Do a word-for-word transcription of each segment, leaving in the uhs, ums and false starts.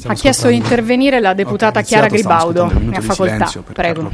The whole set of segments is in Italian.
Ha chiesto di intervenire la deputata okay, Chiara Gribaudo. Ne ha facoltà. Prego.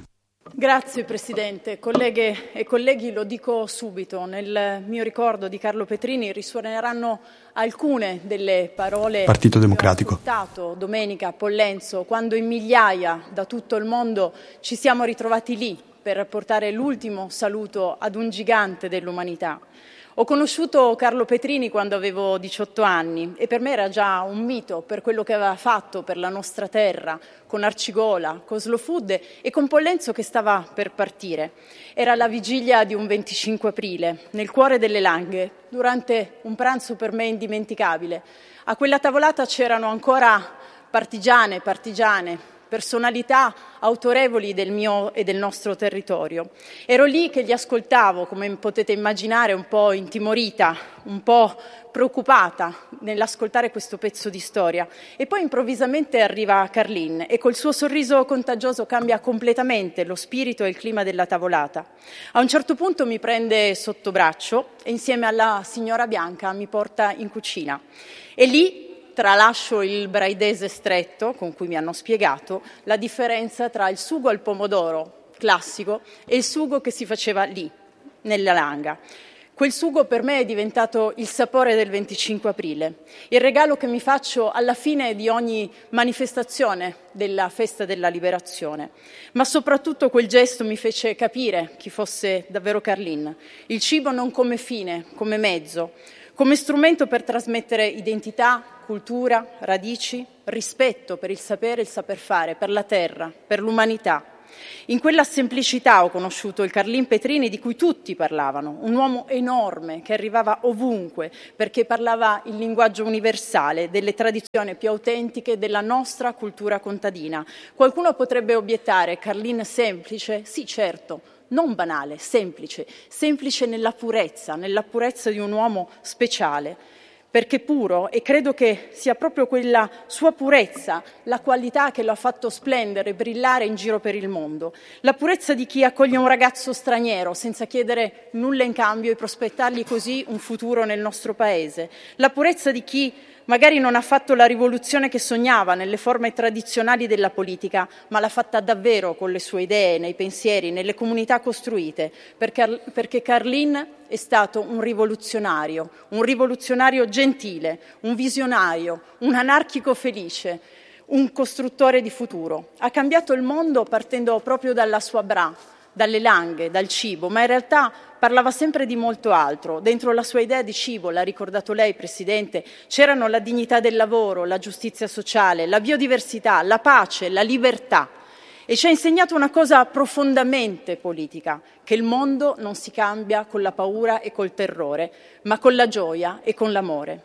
Grazie Presidente. Colleghe e colleghi, lo dico subito, nel mio ricordo di Carlo Petrini risuoneranno alcune delle parole Partito Democratico. che ho ascoltato domenica a Pollenzo, quando in migliaia da tutto il mondo ci siamo ritrovati lì per portare l'ultimo saluto ad un gigante dell'umanità. Ho conosciuto Carlo Petrini quando avevo diciotto anni e per me era già un mito per quello che aveva fatto per la nostra terra, con Arcigola, con Slow Food e con Pollenzo che stava per partire. Era la vigilia di un venticinque aprile, nel cuore delle Langhe, durante un pranzo per me indimenticabile. A quella tavolata c'erano ancora partigiane, partigiane, personalità autorevoli del mio e del nostro territorio. Ero lì che li ascoltavo, come potete immaginare, un po' intimorita, un po' preoccupata nell'ascoltare questo pezzo di storia. E poi improvvisamente arriva Carlin e col suo sorriso contagioso cambia completamente lo spirito e il clima della tavolata. A un certo punto mi prende sotto braccio e insieme alla signora Bianca mi porta in cucina. E lì tralascio il braidese stretto con cui mi hanno spiegato la differenza tra il sugo al pomodoro classico e il sugo che si faceva lì, nella Langa. Quel sugo per me è diventato il sapore del venticinque aprile, il regalo che mi faccio alla fine di ogni manifestazione della festa della liberazione. Ma soprattutto quel gesto mi fece capire chi fosse davvero Carlin. Il cibo non come fine, come mezzo, come strumento per trasmettere identità, cultura, radici, rispetto per il sapere e il saper fare, per la terra, per l'umanità. In quella semplicità ho conosciuto il Carlin Petrini di cui tutti parlavano, un uomo enorme che arrivava ovunque perché parlava il linguaggio universale delle tradizioni più autentiche della nostra cultura contadina. Qualcuno potrebbe obiettare, Carlin semplice? Sì, certo. Non banale, semplice, semplice nella purezza, nella purezza di un uomo speciale, perché puro, e credo che sia proprio quella sua purezza la qualità che lo ha fatto splendere e brillare in giro per il mondo. La purezza di chi accoglie un ragazzo straniero senza chiedere nulla in cambio e prospettargli così un futuro nel nostro paese. La purezza di chi magari non ha fatto la rivoluzione che sognava nelle forme tradizionali della politica, ma l'ha fatta davvero con le sue idee, nei pensieri, nelle comunità costruite, perché, perché Carlin è stato un rivoluzionario, un rivoluzionario gentile, un visionario, un anarchico felice, un costruttore di futuro. Ha cambiato il mondo partendo proprio dalla sua bra, dalle Langhe, dal cibo, ma in realtà parlava sempre di molto altro. Dentro la sua idea di cibo, l'ha ricordato lei, Presidente, c'erano la dignità del lavoro, la giustizia sociale, la biodiversità, la pace, la libertà. E ci ha insegnato una cosa profondamente politica, che il mondo non si cambia con la paura e col terrore, ma con la gioia e con l'amore.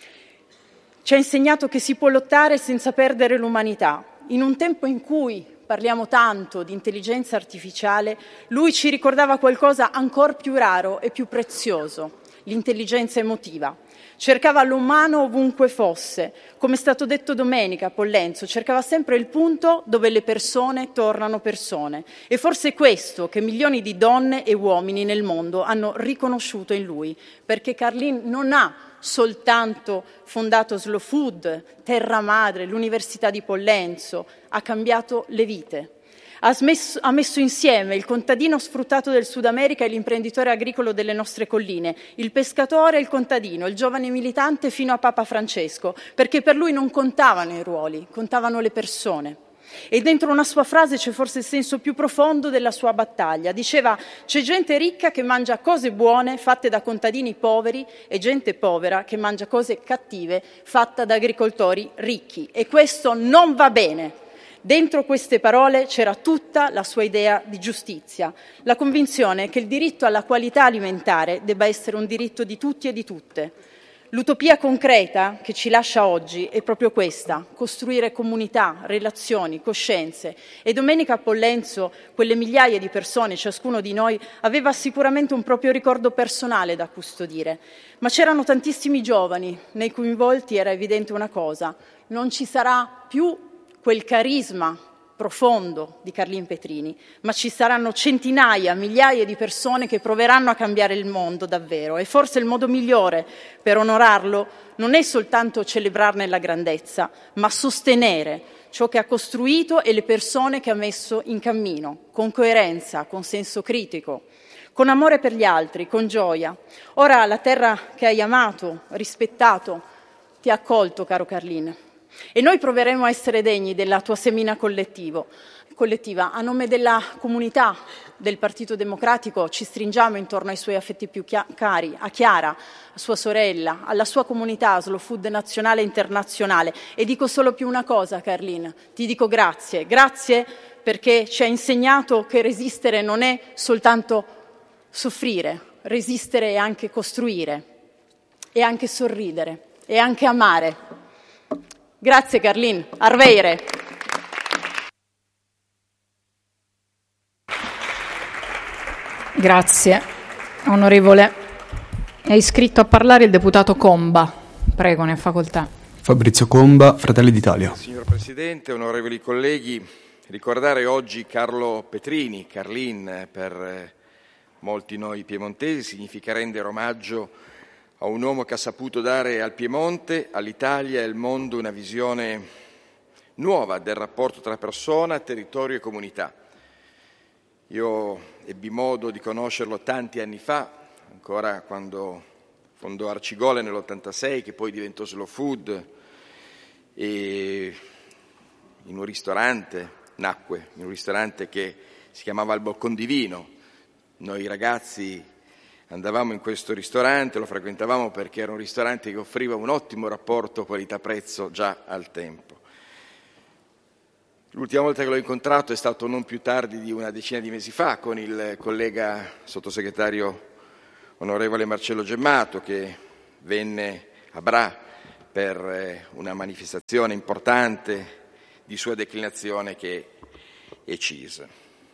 Ci ha insegnato che si può lottare senza perdere l'umanità. In un tempo in cui parliamo tanto di intelligenza artificiale, lui ci ricordava qualcosa ancor più raro e più prezioso, l'intelligenza emotiva. Cercava l'umano ovunque fosse, come è stato detto domenica a Pollenzo, cercava sempre il punto dove le persone tornano persone. E forse è questo che milioni di donne e uomini nel mondo hanno riconosciuto in lui, perché Carlin non ha soltanto fondato Slow Food, Terra Madre, l'Università di Pollenzo, ha cambiato le vite. Ha, smesso, ha messo insieme il contadino sfruttato del Sud America e l'imprenditore agricolo delle nostre colline, il pescatore e il contadino, il giovane militante fino a Papa Francesco, perché per lui non contavano i ruoli, contavano le persone. E dentro una sua frase c'è forse il senso più profondo della sua battaglia. Diceva: c'è gente ricca che mangia cose buone fatte da contadini poveri e gente povera che mangia cose cattive fatte da agricoltori ricchi. E questo non va bene. Dentro queste parole c'era tutta la sua idea di giustizia, la convinzione che il diritto alla qualità alimentare debba essere un diritto di tutti e di tutte. L'utopia concreta che ci lascia oggi è proprio questa: costruire comunità, relazioni, coscienze. E domenica a Pollenzo quelle migliaia di persone, ciascuno di noi, aveva sicuramente un proprio ricordo personale da custodire. Ma c'erano tantissimi giovani nei cui volti era evidente una cosa: non ci sarà più quel carisma profondo di Carlin Petrini, ma ci saranno centinaia, migliaia di persone che proveranno a cambiare il mondo davvero, e forse il modo migliore per onorarlo non è soltanto celebrarne la grandezza, ma sostenere ciò che ha costruito e le persone che ha messo in cammino, con coerenza, con senso critico, con amore per gli altri, con gioia. Ora la terra che hai amato, rispettato, ti ha accolto, caro Carlin. E noi proveremo a essere degni della tua semina collettivo, collettiva. A nome della comunità del Partito Democratico ci stringiamo intorno ai suoi affetti più cari, a Chiara, a sua sorella, alla sua comunità Slow Food nazionale e internazionale. E dico solo più una cosa, Carlin, ti dico grazie. Grazie perché ci ha insegnato che resistere non è soltanto soffrire, resistere è anche costruire, è anche sorridere, è anche amare. Grazie Carlin, arveire. Grazie, onorevole. È iscritto a parlare il deputato Comba. Prego, ne ha facoltà. Fabrizio Comba, Fratelli d'Italia. Signor Presidente, onorevoli colleghi, ricordare oggi Carlo Petrini, Carlin, per molti noi piemontesi, significa rendere omaggio a un uomo che ha saputo dare al Piemonte, all'Italia e al mondo una visione nuova del rapporto tra persona, territorio e comunità. Io ebbi modo di conoscerlo tanti anni fa, ancora quando fondò Arcigole nell'ottantasei, che poi diventò Slow Food, e in un ristorante, nacque in un ristorante che si chiamava Il Boccon di Vino. Noi ragazzi andavamo in questo ristorante, lo frequentavamo perché era un ristorante che offriva un ottimo rapporto qualità-prezzo già al tempo. L'ultima volta che l'ho incontrato è stato non più tardi di una decina di mesi fa con il collega sottosegretario onorevole Marcello Gemmato, che venne a Bra per una manifestazione importante di sua declinazione che è C I S.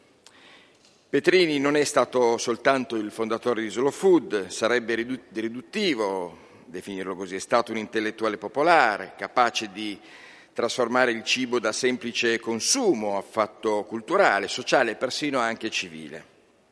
Petrini non è stato soltanto il fondatore di Slow Food, sarebbe riduttivo definirlo così, è stato un intellettuale popolare, capace di trasformare il cibo da semplice consumo a fatto culturale, sociale e persino anche civile.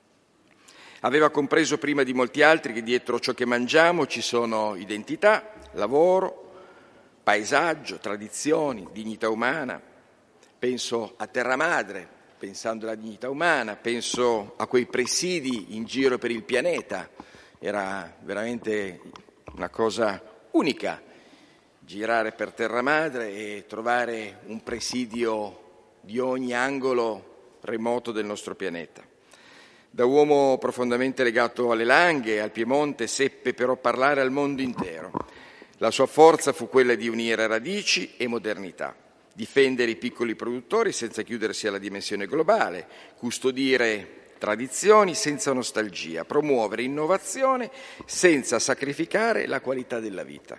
Aveva compreso prima di molti altri che dietro ciò che mangiamo ci sono identità, lavoro, paesaggio, tradizioni, dignità umana. Penso a Terra Madre, pensando alla dignità umana, penso a quei presidi in giro per il pianeta. Era veramente una cosa unica girare per Terra Madre e trovare un presidio di ogni angolo remoto del nostro pianeta. Da uomo profondamente legato alle Langhe, al Piemonte, seppe però parlare al mondo intero. La sua forza fu quella di unire radici e modernità, difendere i piccoli produttori senza chiudersi alla dimensione globale, custodire tradizioni senza nostalgia, promuovere innovazione senza sacrificare la qualità della vita.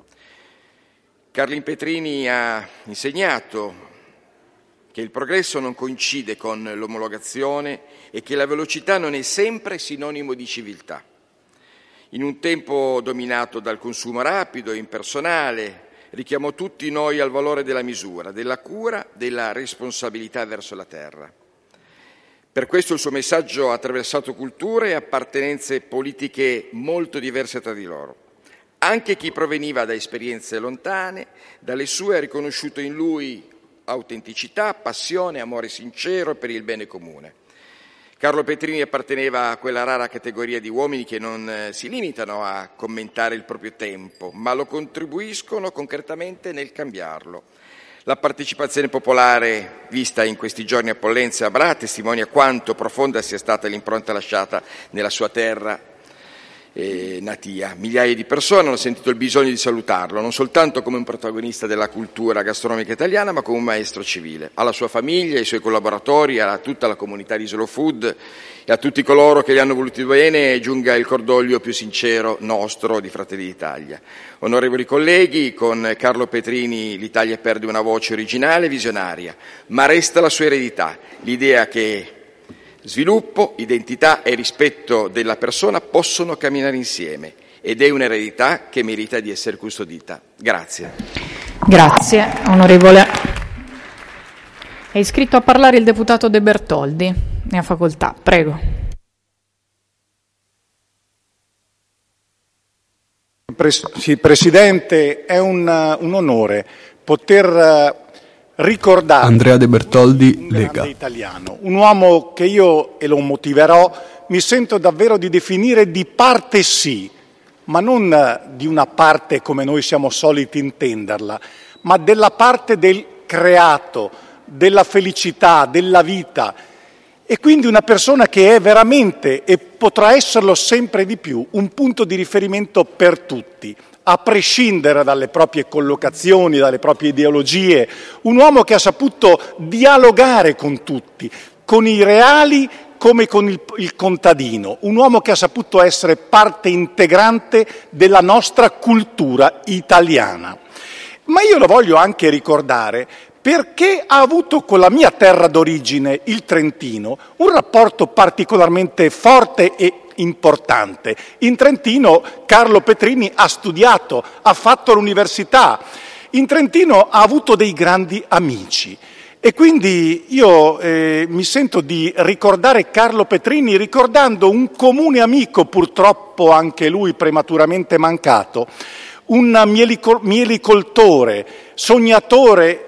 Carlin Petrini ha insegnato che il progresso non coincide con l'omologazione e che la velocità non è sempre sinonimo di civiltà. In un tempo dominato dal consumo rapido e impersonale, richiamò tutti noi al valore della misura, della cura, della responsabilità verso la terra. Per questo il suo messaggio ha attraversato culture e appartenenze politiche molto diverse tra di loro. Anche chi proveniva da esperienze lontane, dalle sue ha riconosciuto in lui autenticità, passione, amore sincero per il bene comune. Carlo Petrini apparteneva a quella rara categoria di uomini che non si limitano a commentare il proprio tempo, ma lo contribuiscono concretamente nel cambiarlo. La partecipazione popolare vista in questi giorni a Pollenza e a Bra testimonia quanto profonda sia stata l'impronta lasciata nella sua terra eh, natia. Migliaia di persone hanno sentito il bisogno di salutarlo, non soltanto come un protagonista della cultura gastronomica italiana, ma come un maestro civile. Alla sua famiglia, ai suoi collaboratori, a tutta la comunità di Slow Food e a tutti coloro che gli hanno voluti bene giunga il cordoglio più sincero nostro di Fratelli d'Italia. Onorevoli colleghi, con Carlo Petrini l'Italia perde una voce originale e visionaria, ma resta la sua eredità, l'idea che sviluppo, identità e rispetto della persona possono camminare insieme, ed è un'eredità che merita di essere custodita. Grazie. Grazie, onorevole. È iscritto a parlare il deputato De Bertoldi. Ne ha facoltà. Prego. Pres- sì, Presidente, è un, un onore poter ricordare Andrea De Bertoldi, un grande Lega. italiano, un uomo che io, e lo motiverò, mi sento davvero di definire di parte sì, ma non di una parte come noi siamo soliti intenderla, ma della parte del creato, della felicità, della vita, e quindi una persona che è veramente, e potrà esserlo sempre di più, un punto di riferimento per tutti, a prescindere dalle proprie collocazioni, dalle proprie ideologie, un uomo che ha saputo dialogare con tutti, con i reali come con il, il contadino, un uomo che ha saputo essere parte integrante della nostra cultura italiana. Ma io lo voglio anche ricordare perché ha avuto con la mia terra d'origine, il Trentino, un rapporto particolarmente forte e importante. In Trentino Carlo Petrini ha studiato, ha fatto l'università, in Trentino ha avuto dei grandi amici. E quindi io eh, mi sento di ricordare Carlo Petrini ricordando un comune amico, purtroppo anche lui prematuramente mancato, un mielicol- mielicoltore, sognatore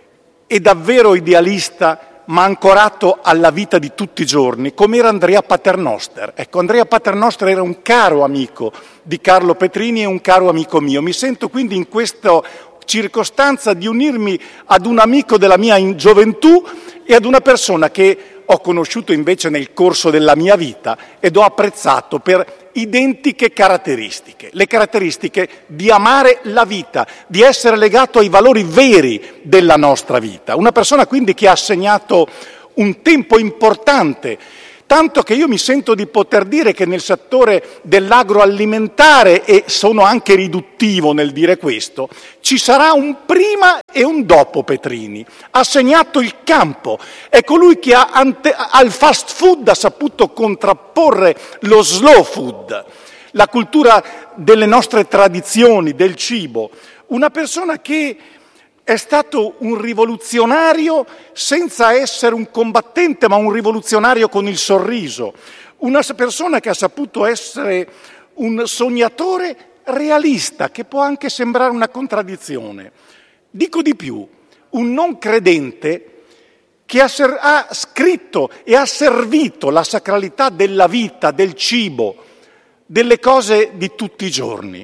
e davvero idealista, ma ancorato alla vita di tutti i giorni, come era Andrea Paternoster. Ecco, Andrea Paternoster era un caro amico di Carlo Petrini e un caro amico mio. Mi sento quindi in questa circostanza di unirmi ad un amico della mia gioventù e ad una persona che ho conosciuto invece nel corso della mia vita ed ho apprezzato per identiche caratteristiche, le caratteristiche di amare la vita, di essere legato ai valori veri della nostra vita. Una persona quindi che ha segnato un tempo importante, tanto che io mi sento di poter dire che nel settore dell'agroalimentare, e sono anche riduttivo nel dire questo, ci sarà un prima e un dopo Petrini. Ha segnato il campo, è colui che ha ante- al fast food ha saputo contrapporre lo slow food, la cultura delle nostre tradizioni, del cibo. Una persona che è stato un rivoluzionario senza essere un combattente, ma un rivoluzionario con il sorriso. Una persona che ha saputo essere un sognatore realista, che può anche sembrare una contraddizione. Dico di più, un non credente che ha, ser- ha scritto e ha servito la sacralità della vita, del cibo, delle cose di tutti i giorni.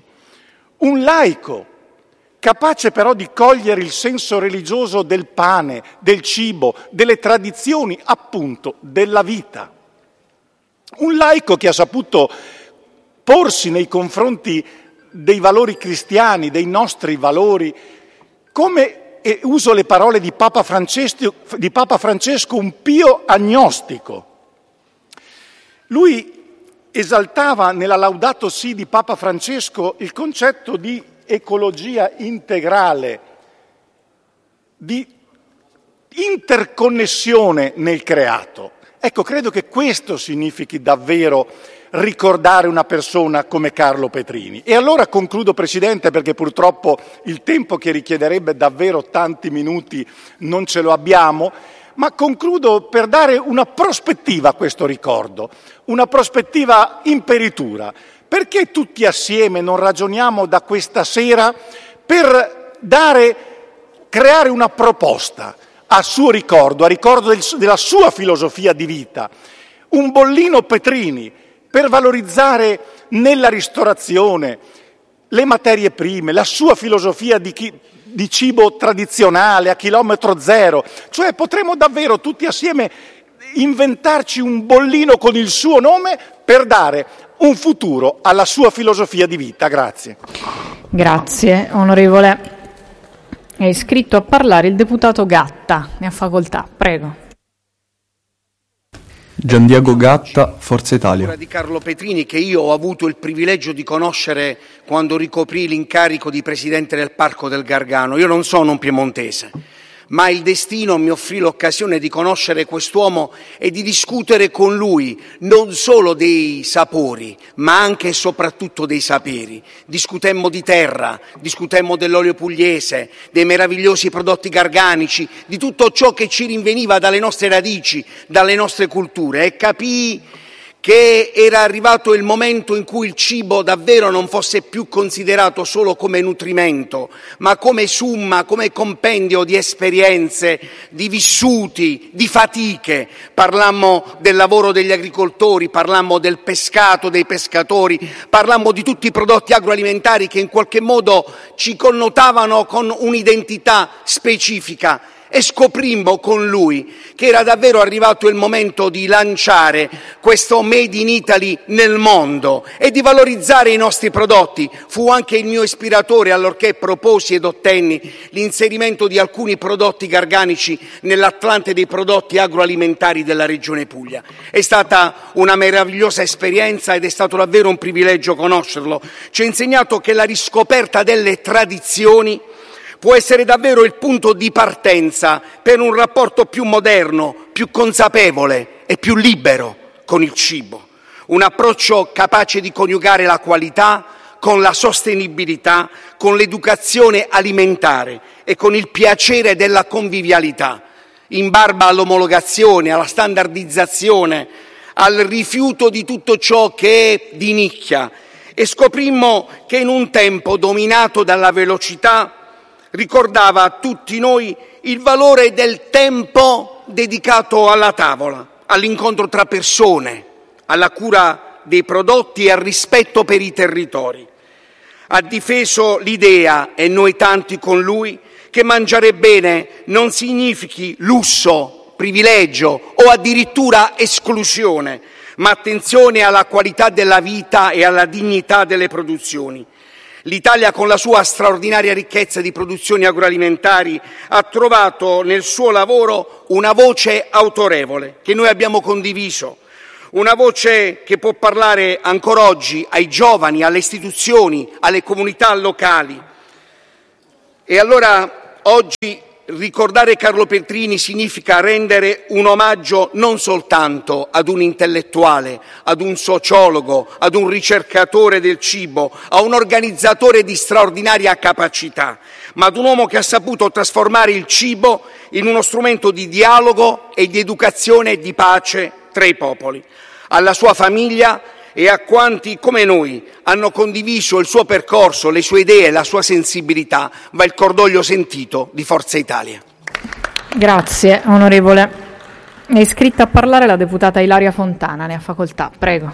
Un laico, capace però di cogliere il senso religioso del pane, del cibo, delle tradizioni, appunto, della vita. Un laico che ha saputo porsi nei confronti dei valori cristiani, dei nostri valori, come, e uso le parole di Papa Francesco, di Papa Francesco, un pio agnostico. Lui esaltava nella Laudato Si di Papa Francesco il concetto di ecologia integrale, di interconnessione nel creato. Ecco, credo che questo significhi davvero ricordare una persona come Carlo Petrini. E allora concludo, Presidente, perché purtroppo il tempo che richiederebbe davvero tanti minuti non ce lo abbiamo, ma concludo per dare una prospettiva a questo ricordo, una prospettiva imperitura. Perché tutti assieme non ragioniamo da questa sera per dare, creare una proposta a suo ricordo, a ricordo del, della sua filosofia di vita, un bollino Petrini per valorizzare nella ristorazione le materie prime, la sua filosofia di, chi, di cibo tradizionale a chilometro zero, cioè potremmo davvero tutti assieme inventarci un bollino con il suo nome per dare un futuro alla sua filosofia di vita. Grazie. Grazie, onorevole. È iscritto a parlare il deputato Gatta. Ne ha facoltà. Prego. Giandiego Gatta, Forza Italia. Di Carlo Petrini, che io ho avuto il privilegio di conoscere quando ricoprì l'incarico di presidente del Parco del Gargano. Io non sono un piemontese, ma il destino mi offrì l'occasione di conoscere quest'uomo e di discutere con lui non solo dei sapori, ma anche e soprattutto dei saperi. Discutemmo di terra, discutemmo dell'olio pugliese, dei meravigliosi prodotti garganici, di tutto ciò che ci rinveniva dalle nostre radici, dalle nostre culture, e capii che era arrivato il momento in cui il cibo davvero non fosse più considerato solo come nutrimento, ma come summa, come compendio di esperienze, di vissuti, di fatiche. Parlammo del lavoro degli agricoltori, parlammo del pescato, dei pescatori, parlammo di tutti i prodotti agroalimentari che in qualche modo ci connotavano con un'identità specifica. E scoprimmo con lui che era davvero arrivato il momento di lanciare questo Made in Italy nel mondo e di valorizzare i nostri prodotti. Fu anche il mio ispiratore allorché proposi ed ottenni l'inserimento di alcuni prodotti garganici nell'Atlante dei prodotti agroalimentari della Regione Puglia. È stata una meravigliosa esperienza ed è stato davvero un privilegio conoscerlo. Ci ha insegnato che la riscoperta delle tradizioni può essere davvero il punto di partenza per un rapporto più moderno, più consapevole e più libero con il cibo. Un approccio capace di coniugare la qualità con la sostenibilità, con l'educazione alimentare e con il piacere della convivialità, in barba all'omologazione, alla standardizzazione, al rifiuto di tutto ciò che è di nicchia. E scoprimmo che in un tempo dominato dalla velocità ricordava a tutti noi il valore del tempo dedicato alla tavola, all'incontro tra persone, alla cura dei prodotti e al rispetto per i territori. Ha difeso l'idea, e noi tanti con lui, che mangiare bene non significhi lusso, privilegio o addirittura esclusione, ma attenzione alla qualità della vita e alla dignità delle produzioni. L'Italia, con la sua straordinaria ricchezza di produzioni agroalimentari, ha trovato nel suo lavoro una voce autorevole che noi abbiamo condiviso, una voce che può parlare ancora oggi ai giovani, alle istituzioni, alle comunità locali. E allora oggi ricordare Carlo Petrini significa rendere un omaggio non soltanto ad un intellettuale, ad un sociologo, ad un ricercatore del cibo, a un organizzatore di straordinaria capacità, ma ad un uomo che ha saputo trasformare il cibo in uno strumento di dialogo e di educazione e di pace tra i popoli. Alla sua famiglia e a quanti, come noi, hanno condiviso il suo percorso, le sue idee, la sua sensibilità, va il cordoglio sentito di Forza Italia. Grazie, onorevole. È iscritta a parlare la deputata Ilaria Fontana, ne ha facoltà. Prego.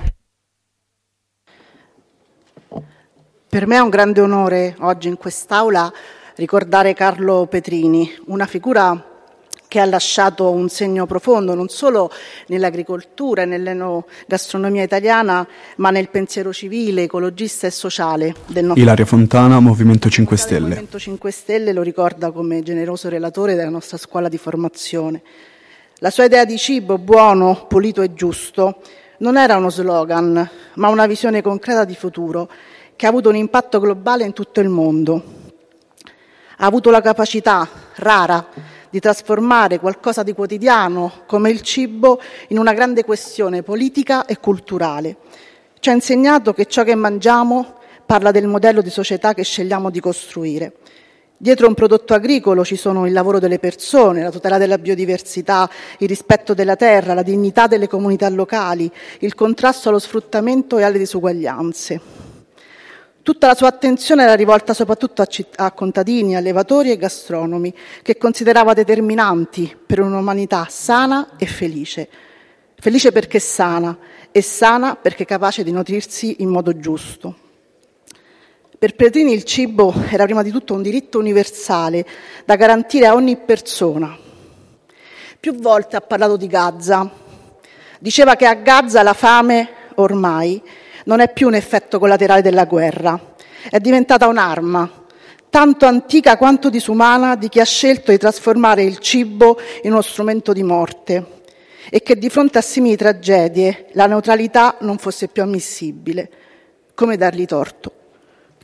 Per me è un grande onore oggi in quest'Aula ricordare Carlo Petrini, una figura che ha lasciato un segno profondo non solo nell'agricoltura e nell'enogastronomia italiana, ma nel pensiero civile, ecologista e sociale del nostro Ilaria Fontana, Movimento cinque Stelle. Il Movimento cinque Stelle lo ricorda come generoso relatore della nostra scuola di formazione. La sua idea di cibo buono, pulito e giusto non era uno slogan, ma una visione concreta di futuro che ha avuto un impatto globale in tutto il mondo. Ha avuto la capacità rara di trasformare qualcosa di quotidiano come il cibo in una grande questione politica e culturale. Ci ha insegnato che ciò che mangiamo parla del modello di società che scegliamo di costruire. Dietro un prodotto agricolo ci sono il lavoro delle persone, la tutela della biodiversità, il rispetto della terra, la dignità delle comunità locali, il contrasto allo sfruttamento e alle disuguaglianze. Tutta la sua attenzione era rivolta soprattutto a, citt- a contadini, allevatori e gastronomi, che considerava determinanti per un'umanità sana e felice. Felice perché sana e sana perché capace di nutrirsi in modo giusto. Per Petrini il cibo era prima di tutto un diritto universale da garantire a ogni persona. Più volte ha parlato di Gaza. Diceva che a Gaza la fame ormai non è più un effetto collaterale della guerra, è diventata un'arma, tanto antica quanto disumana, di chi ha scelto di trasformare il cibo in uno strumento di morte e che di fronte a simili tragedie la neutralità non fosse più ammissibile. Come dargli torto?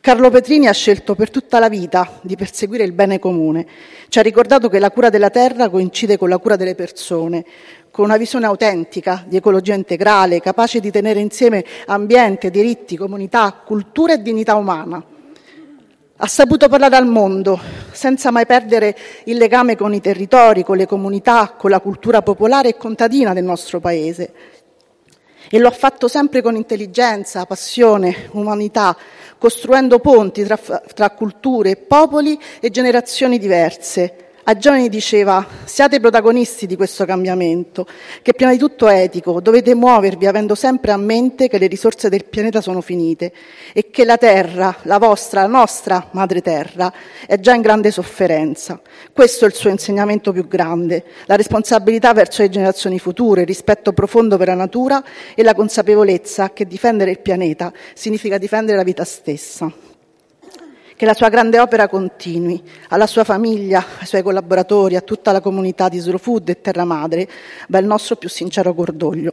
Carlo Petrini ha scelto per tutta la vita di perseguire il bene comune. Ci ha ricordato che la cura della terra coincide con la cura delle persone, con una visione autentica di ecologia integrale, capace di tenere insieme ambiente, diritti, comunità, cultura e dignità umana. Ha saputo parlare al mondo, senza mai perdere il legame con i territori, con le comunità, con la cultura popolare e contadina del nostro Paese. E lo ha fatto sempre con intelligenza, passione, umanità, costruendo ponti tra, tra culture, popoli e generazioni diverse. A giovani diceva: siate protagonisti di questo cambiamento, che prima di tutto è etico, dovete muovervi avendo sempre a mente che le risorse del pianeta sono finite e che la terra, la vostra, la nostra madre terra, è già in grande sofferenza. Questo è il suo insegnamento più grande, la responsabilità verso le generazioni future, il rispetto profondo per la natura e la consapevolezza che difendere il pianeta significa difendere la vita stessa. Che la sua grande opera continui, alla sua famiglia, ai suoi collaboratori, a tutta la comunità di Slow Food e Terra Madre, va il nostro più sincero cordoglio.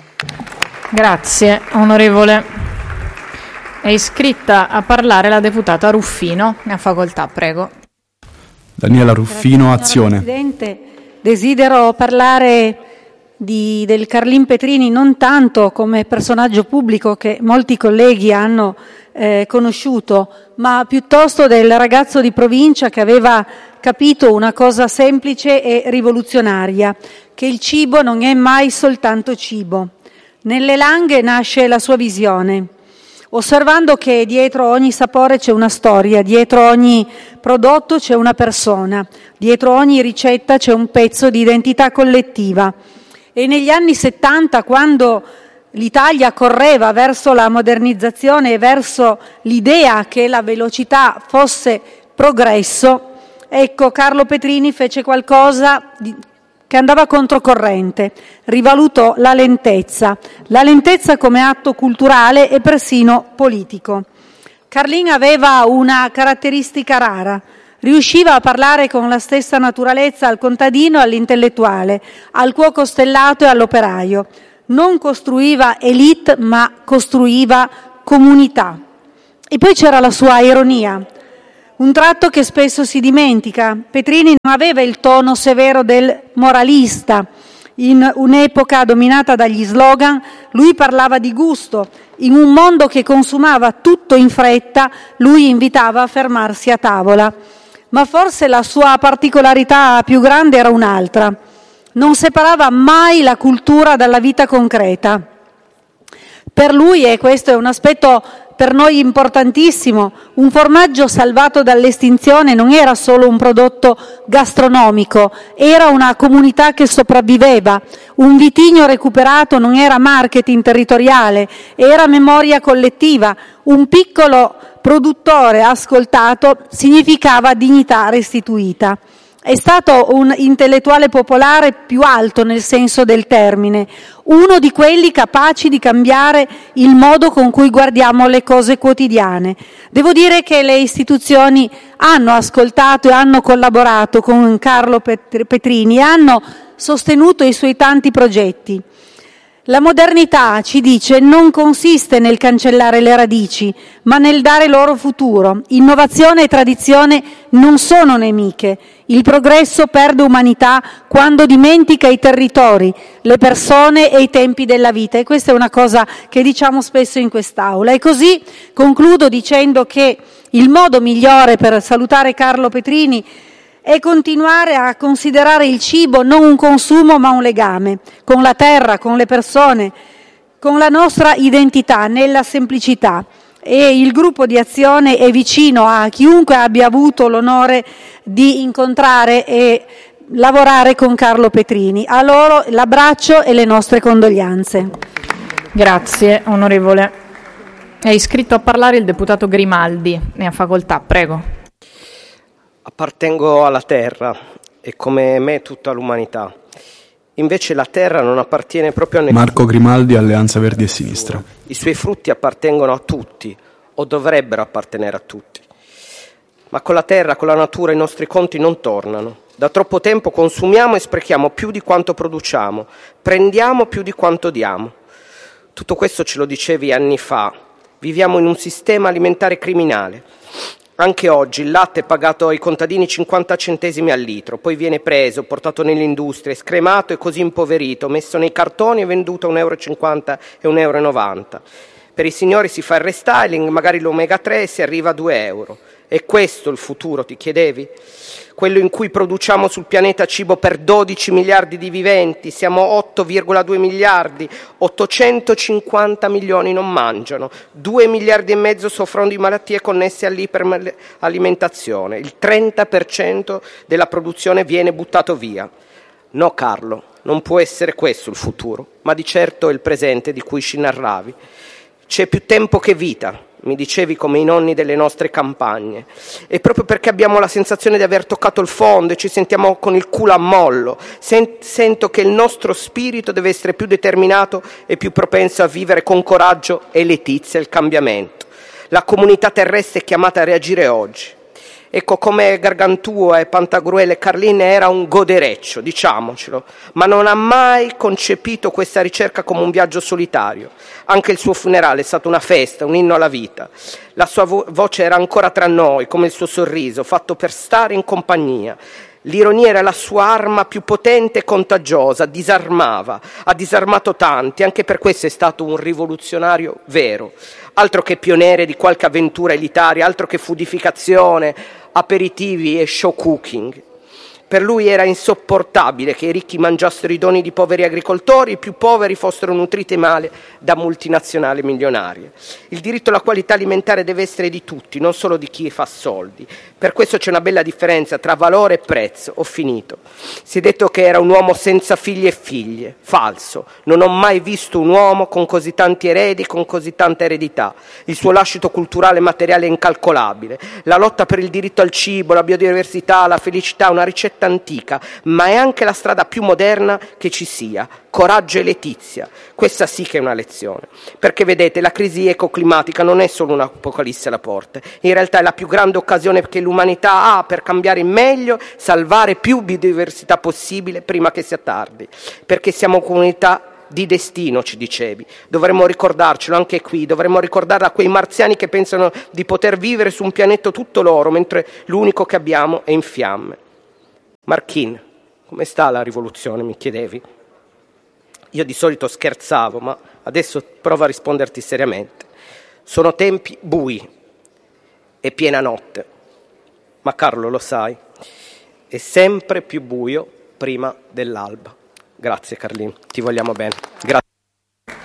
Grazie, onorevole. È iscritta a parlare la deputata Ruffino. Ne ha facoltà, prego. Daniela Ruffino, Azione. Presidente, desidero parlare di, del Carlin Petrini non tanto come personaggio pubblico che molti colleghi hanno eh, conosciuto, ma piuttosto del ragazzo di provincia che aveva capito una cosa semplice e rivoluzionaria, che il cibo non è mai soltanto cibo. Nelle Langhe nasce la sua visione, osservando che dietro ogni sapore c'è una storia, dietro ogni prodotto c'è una persona, dietro ogni ricetta c'è un pezzo di identità collettiva. E negli anni settanta, quando l'Italia correva verso la modernizzazione e verso l'idea che la velocità fosse progresso, ecco, Carlo Petrini fece qualcosa di, che andava controcorrente, rivalutò la lentezza, la lentezza come atto culturale e persino politico. Carlin aveva una caratteristica rara: riusciva a parlare con la stessa naturalezza al contadino e all'intellettuale, al cuoco stellato e all'operaio. Non costruiva elite, ma costruiva comunità. E poi c'era la sua ironia, un tratto che spesso si dimentica. Petrini non aveva il tono severo del moralista. In un'epoca dominata dagli slogan, lui parlava di gusto. In un mondo che consumava tutto in fretta, lui invitava a fermarsi a tavola. Ma forse la sua particolarità più grande era un'altra: non separava mai la cultura dalla vita concreta. Per lui, e questo è un aspetto per noi importantissimo, un formaggio salvato dall'estinzione non era solo un prodotto gastronomico, era una comunità che sopravviveva. Un vitigno recuperato non era marketing territoriale, era memoria collettiva. Un piccolo produttore ascoltato significava dignità restituita. È stato un intellettuale popolare più alto nel senso del termine, uno di quelli capaci di cambiare il modo con cui guardiamo le cose quotidiane. Devo dire che le istituzioni hanno ascoltato e hanno collaborato con Carlo Petrini e hanno sostenuto i suoi tanti progetti. La modernità, ci dice, non consiste nel cancellare le radici, ma nel dare loro futuro. Innovazione e tradizione non sono nemiche. Il progresso perde umanità quando dimentica i territori, le persone e i tempi della vita. E questa è una cosa che diciamo spesso in quest'Aula. E così concludo dicendo che il modo migliore per salutare Carlo Petrini è continuare a considerare il cibo non un consumo ma un legame con la terra, con le persone, con la nostra identità nella semplicità. E il gruppo di Azione è vicino a chiunque abbia avuto l'onore di incontrare e lavorare con Carlo Petrini. A loro l'abbraccio e le nostre condoglianze. Grazie, onorevole. È iscritto a parlare il deputato Grimaldi. Ne ha facoltà, prego. Appartengo alla terra e come me tutta l'umanità. Invece la terra non appartiene proprio a nessuno. Marco Grimaldi, Alleanza Verdi e Sinistra. I suoi frutti appartengono a tutti, o dovrebbero appartenere a tutti. Ma con la terra, con la natura, i nostri conti non tornano. Da troppo tempo consumiamo e sprechiamo più di quanto produciamo, prendiamo più di quanto diamo. Tutto questo ce lo dicevi anni fa Viviamo in un sistema alimentare criminale. Anche oggi il latte è pagato ai contadini cinquanta centesimi al litro, poi viene preso, portato nelle industrie, scremato e così impoverito, messo nei cartoni e venduto a un euro e cinquanta e un euro e novanta. Per i signori si fa il restyling, magari l'omega tre, e si arriva a due euro. È questo il futuro, ti chiedevi? Quello in cui produciamo sul pianeta cibo per dodici miliardi di viventi, siamo otto virgola due miliardi, ottocentocinquanta milioni non mangiano, due miliardi e mezzo soffrono di malattie connesse all'iperalimentazione, il trenta per cento della produzione viene buttato via. No, Carlo, non può essere questo il futuro, ma di certo è il presente di cui ci narravi. C'è più tempo che vita, mi dicevi, come i nonni delle nostre campagne, e proprio perché abbiamo la sensazione di aver toccato il fondo e ci sentiamo con il culo a mollo, sen- sento che il nostro spirito deve essere più determinato e più propenso a vivere con coraggio e letizia il cambiamento. La comunità terrestre è chiamata a reagire oggi. Ecco, come Gargantua e Pantagruel e Carlin era un godereccio, diciamocelo, ma non ha mai concepito questa ricerca come un viaggio solitario. Anche il suo funerale è stato una festa, un inno alla vita. La sua vo- voce era ancora tra noi, come il suo sorriso, fatto per stare in compagnia. L'ironia era la sua arma più potente e contagiosa, disarmava, ha disarmato tanti, anche per questo è stato un rivoluzionario vero. Altro che pioniere di qualche avventura elitaria, altro che foodificazione, aperitivi e show cooking. Per lui era insopportabile che i ricchi mangiassero i doni di poveri agricoltori, i più poveri fossero nutriti male da multinazionali milionarie. Il diritto alla qualità alimentare deve essere di tutti, non solo di chi fa soldi. Per questo c'è una bella differenza tra valore e prezzo. Ho finito. Si è detto che era un uomo senza figli e figlie. Falso. Non ho mai visto un uomo con così tanti eredi, con così tanta eredità. Il suo lascito culturale e materiale è incalcolabile. La lotta per il diritto al cibo, la biodiversità, la felicità, una ricetta antica, ma è anche la strada più moderna che ci sia. Coraggio e letizia. Questa sì che è una lezione. Perché vedete, la crisi ecoclimatica non è solo un'apocalisse alla porta. In realtà è la più grande occasione che l'umanità ha per cambiare in meglio, salvare più biodiversità possibile prima che sia tardi. Perché siamo comunità di destino, ci dicevi. Dovremmo ricordarcelo anche qui, dovremmo ricordare a quei marziani che pensano di poter vivere su un pianeta tutto loro, mentre l'unico che abbiamo è in fiamme. Marchin, come sta la rivoluzione, mi chiedevi? Io di solito scherzavo, ma adesso provo a risponderti seriamente. Sono tempi bui e piena notte, ma Carlo, lo sai, è sempre più buio prima dell'alba. Grazie Carlin, ti vogliamo bene. Grazie.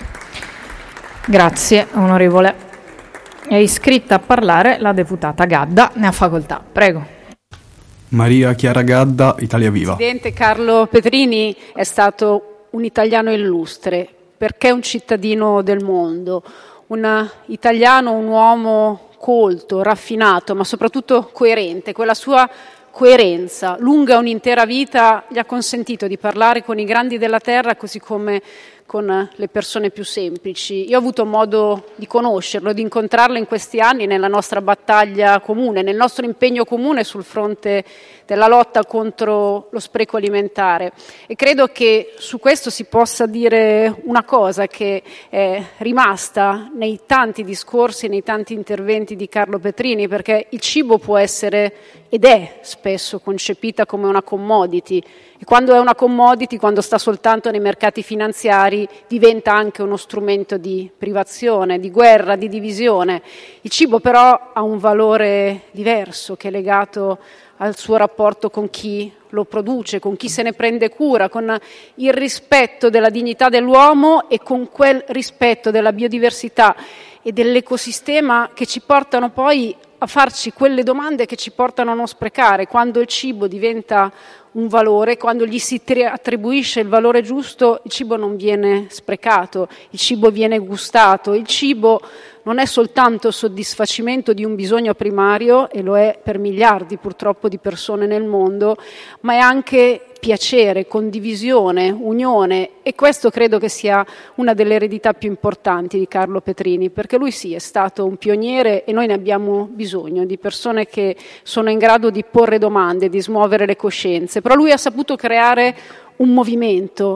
Grazie onorevole. È iscritta a parlare la deputata Gadda, ne ha facoltà. Prego. Maria Chiara Gadda, Italia Viva. Presidente, Carlo Petrini è stato un italiano illustre, perché un cittadino del mondo, un italiano, un uomo colto, raffinato, ma soprattutto coerente. Quella sua coerenza, lunga un'intera vita, gli ha consentito di parlare con i grandi della terra così come con le persone più semplici. Io ho avuto modo di conoscerlo, di incontrarlo in questi anni nella nostra battaglia comune, nel nostro impegno comune sul fronte della lotta contro lo spreco alimentare, e credo che su questo si possa dire una cosa che è rimasta nei tanti discorsi, nei tanti interventi di Carlo Petrini, perché il cibo può essere ed è spesso concepita come una commodity, e quando è una commodity, quando sta soltanto nei mercati finanziari, diventa anche uno strumento di privazione, di guerra, di divisione. Il cibo però ha un valore diverso che è legato al suo rapporto con chi lo produce, con chi se ne prende cura, con il rispetto della dignità dell'uomo e con quel rispetto della biodiversità e dell'ecosistema che ci portano poi a farci quelle domande che ci portano a non sprecare. Quando il cibo diventa un valore, quando gli si attribuisce il valore giusto, il cibo non viene sprecato, il cibo viene gustato, il cibo non è soltanto soddisfacimento di un bisogno primario, e lo è per miliardi purtroppo di persone nel mondo, ma è anche piacere, condivisione, unione, e questo credo che sia una delle eredità più importanti di Carlo Petrini, perché lui sì è stato un pioniere e noi ne abbiamo bisogno di persone che sono in grado di porre domande, di smuovere le coscienze, però lui ha saputo creare un movimento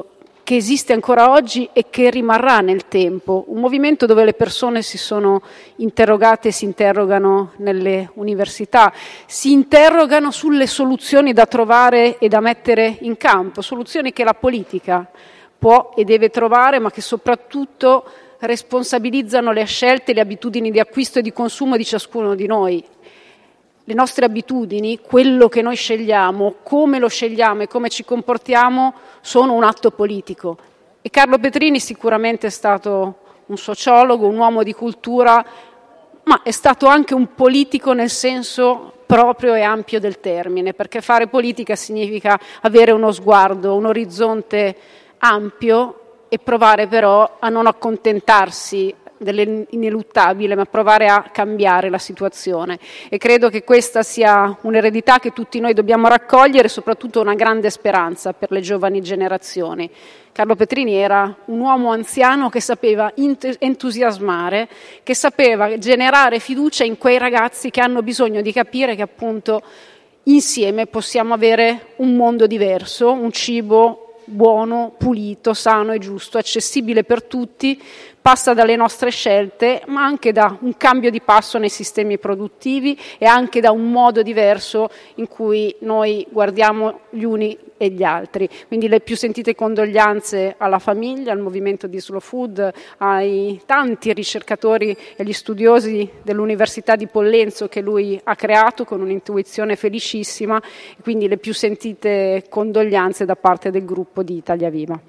che esiste ancora oggi e che rimarrà nel tempo, un movimento dove le persone si sono interrogate e si interrogano nelle università, si interrogano sulle soluzioni da trovare e da mettere in campo, soluzioni che la politica può e deve trovare, ma che soprattutto responsabilizzano le scelte e le abitudini di acquisto e di consumo di ciascuno di noi. Le nostre abitudini, quello che noi scegliamo, come lo scegliamo e come ci comportiamo, sono un atto politico. E Carlo Petrini sicuramente è stato un sociologo, un uomo di cultura, ma è stato anche un politico nel senso proprio e ampio del termine, perché fare politica significa avere uno sguardo, un orizzonte ampio e provare però a non accontentarsi dell'ineluttabile, ma provare a cambiare la situazione. E credo che questa sia un'eredità che tutti noi dobbiamo raccogliere e soprattutto una grande speranza per le giovani generazioni. Carlo Petrini era un uomo anziano che sapeva entusiasmare, che sapeva generare fiducia in quei ragazzi che hanno bisogno di capire che appunto insieme possiamo avere un mondo diverso, un cibo buono, pulito, sano e giusto, accessibile per tutti, passa dalle nostre scelte, ma anche da un cambio di passo nei sistemi produttivi e anche da un modo diverso in cui noi guardiamo gli uni e gli altri. Quindi le più sentite condoglianze alla famiglia, al movimento di Slow Food, ai tanti ricercatori e gli studiosi dell'Università di Pollenzo che lui ha creato con un'intuizione felicissima, e quindi le più sentite condoglianze da parte del gruppo di Italia Viva.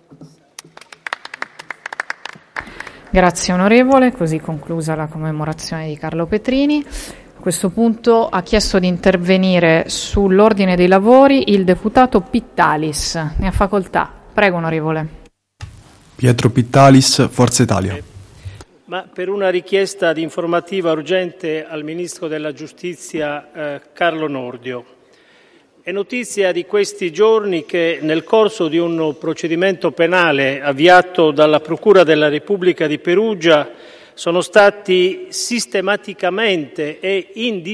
Grazie onorevole, così conclusa la commemorazione di Carlo Petrini. A questo punto ha chiesto di intervenire sull'ordine dei lavori il deputato Pittalis. Ne ha facoltà. Prego onorevole. Pietro Pittalis, Forza Italia. Ma per una richiesta di informativa urgente al Ministro della Giustizia eh, Carlo Nordio. È notizia di questi giorni che nel corso di un procedimento penale avviato dalla Procura della Repubblica di Perugia sono stati sistematicamente e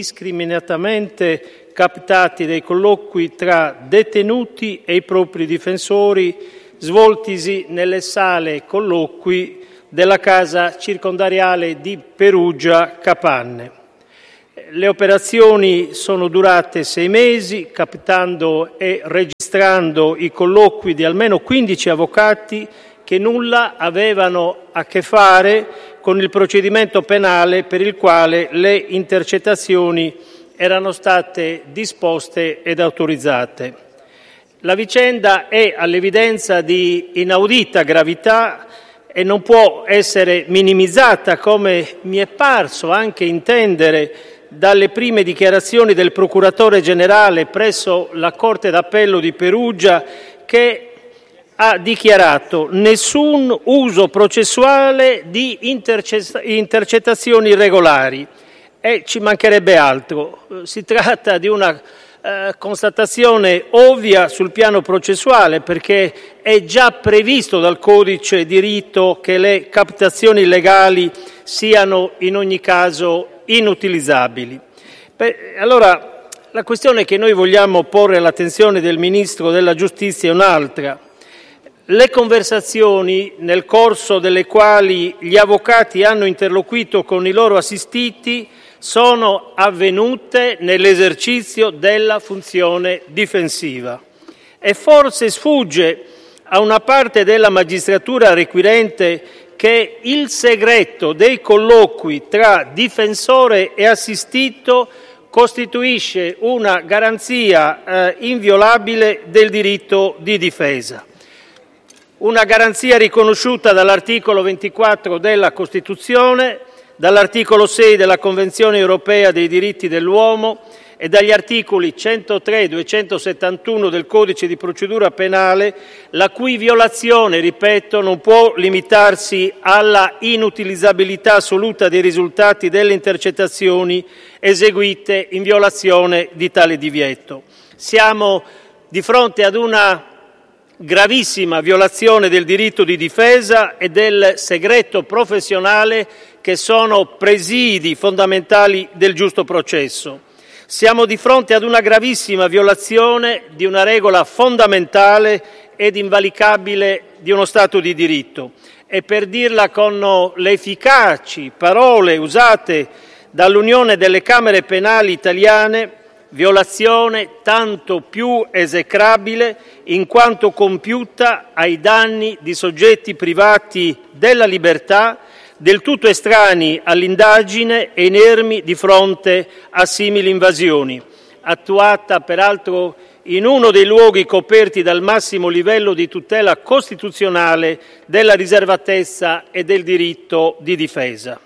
indiscriminatamente captati dei colloqui tra detenuti e i propri difensori svoltisi nelle sale colloqui della casa circondariale di Perugia Capanne. Le operazioni sono durate sei mesi, captando e registrando i colloqui di almeno quindici avvocati che nulla avevano a che fare con il procedimento penale per il quale le intercettazioni erano state disposte ed autorizzate. La vicenda è all'evidenza di inaudita gravità e non può essere minimizzata, come mi è parso anche intendere dalle prime dichiarazioni del procuratore generale presso la Corte d'Appello di Perugia, che ha dichiarato nessun uso processuale di interce- intercettazioni irregolari, e ci mancherebbe altro. Si tratta di una eh, constatazione ovvia sul piano processuale, perché è già previsto dal codice di rito che le captazioni illegali siano in ogni caso inutilizzabili. Beh, allora la questione che noi vogliamo porre all'attenzione del Ministro della Giustizia è un'altra. Le conversazioni nel corso delle quali gli avvocati hanno interloquito con i loro assistiti sono avvenute nell'esercizio della funzione difensiva, e forse sfugge a una parte della magistratura requirente che il segreto dei colloqui tra difensore e assistito costituisce una garanzia eh, inviolabile del diritto di difesa. Una garanzia riconosciuta dall'articolo ventiquattro della Costituzione, dall'articolo sei della Convenzione europea dei diritti dell'uomo e dagli articoli centotré e duecentosettantuno del Codice di procedura penale, la cui violazione, ripeto, non può limitarsi alla inutilizzabilità assoluta dei risultati delle intercettazioni eseguite in violazione di tale divieto. Siamo di fronte ad una gravissima violazione del diritto di difesa e del segreto professionale, che sono presidi fondamentali del giusto processo. Siamo di fronte ad una gravissima violazione di una regola fondamentale ed invalicabile di uno Stato di diritto. E per dirla con le efficaci parole usate dall'Unione delle Camere Penali Italiane, violazione tanto più esecrabile in quanto compiuta ai danni di soggetti privati della libertà, del tutto estranei all'indagine e inermi di fronte a simili invasioni, attuata peraltro in uno dei luoghi coperti dal massimo livello di tutela costituzionale della riservatezza e del diritto di difesa.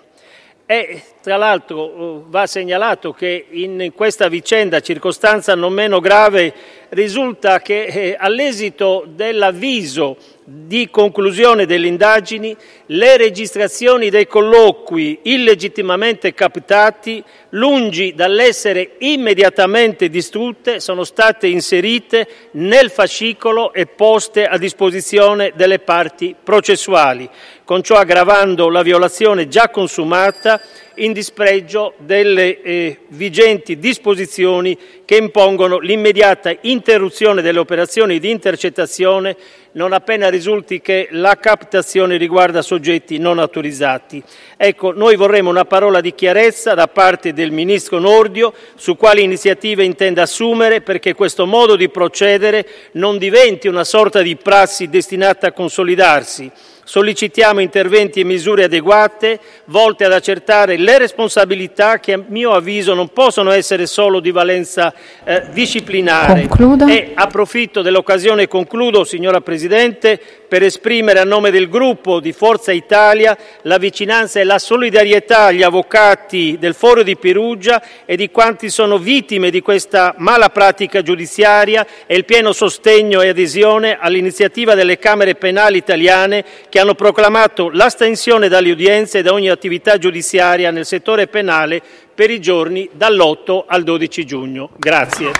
E tra l'altro va segnalato che in questa vicenda, circostanza non meno grave, risulta che eh, all'esito dell'avviso di conclusione delle indagini, le registrazioni dei colloqui illegittimamente captati, lungi dall'essere immediatamente distrutte, sono state inserite nel fascicolo e poste a disposizione delle parti processuali, con ciò aggravando la violazione già consumata in dispregio delle eh, vigenti disposizioni che impongono l'immediata interruzione delle operazioni di intercettazione non appena risulti che la captazione riguarda soggetti non autorizzati. Ecco, noi vorremmo una parola di chiarezza da parte del Ministro Nordio su quali iniziative intenda assumere perché questo modo di procedere non diventi una sorta di prassi destinata a consolidarsi. Sollecitiamo interventi e misure adeguate volte ad accertare le responsabilità che a mio avviso non possono essere solo di valenza eh, disciplinare. Concluda. E approfitto dell'occasione e concludo, signora Presidente, per esprimere a nome del gruppo di Forza Italia la vicinanza e la solidarietà agli avvocati del Foro di Perugia e di quanti sono vittime di questa mala pratica giudiziaria e il pieno sostegno e adesione all'iniziativa delle Camere Penali italiane che hanno proclamato l'astensione dalle udienze e da ogni attività giudiziaria nel settore penale per i giorni dall'otto al dodici giugno. Grazie.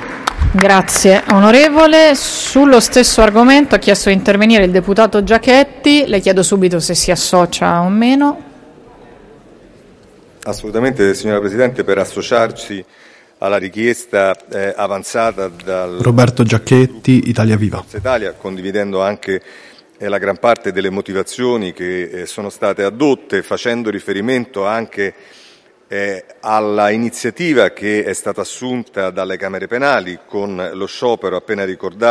Grazie onorevole. Sullo stesso argomento ha chiesto di intervenire il deputato Giachetti. Le chiedo subito se si associa o meno. Assolutamente, signora Presidente, per associarci alla richiesta eh, avanzata dal Roberto Giachetti, Italia Viva. Forza Italia, condividendo anche eh, la gran parte delle motivazioni che eh, sono state addotte, facendo riferimento anche Eh, alla iniziativa che è stata assunta dalle Camere Penali con lo sciopero appena ricordato